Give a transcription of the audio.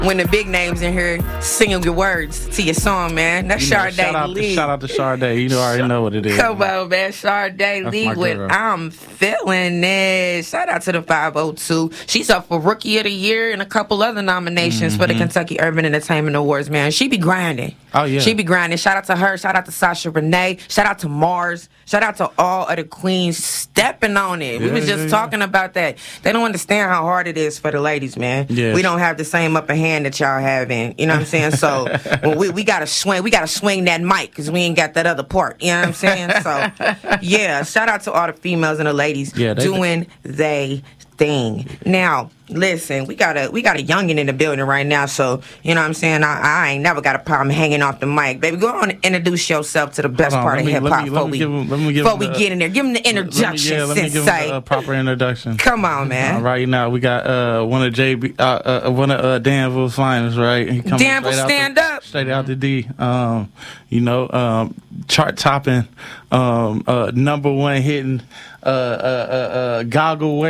when the big names in here singing your words to your song, man. That's Sade Lee. Shout out to Sade. You already know what it is. Come on, man. Sade Lee with I'm Feeling It. Shout out to the 502. She's up for Rookie of the Year and a couple other nominations for the Kentucky Urban Entertainment Awards, man. She be grinding. Oh, yeah. She be grinding. Shout out to her. Shout out to Sasha Renee. Shout out to Mars. Shout out to all of the queens stepping on it. We was just talking about that. They don't understand how hard it is for the ladies, man. Yeah. We don't have the same upper hand that y'all having. You know what I'm saying? So when we gotta swing that mic because we ain't got that other part. You know what I'm saying? So yeah, shout out to all the females and the ladies doing they thing. Now, listen, we got a youngin' in the building right now, so you know what I'm saying? I ain't never got a problem hanging off the mic. Baby, go on and introduce yourself to the best part of hip hop before we get in there. Give him the introduction, let me give him a proper introduction. Come on, man. Right now we got one of Danville's finest, right? He Danville, stand up. Straight out the D. Chart topping, number one hitting, goggle